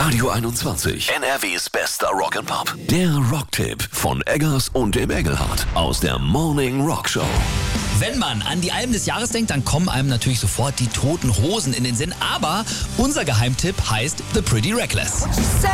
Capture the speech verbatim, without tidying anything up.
Radio einundzwanzig, N R Ws bester Rock'n'Pop. Der Rocktipp von Eggers und dem Engelhardt aus der Morning Rock Show. Wenn man an die Alben des Jahres denkt, dann kommen einem natürlich sofort die Toten Hosen in den Sinn. Aber unser Geheimtipp heißt The Pretty Reckless.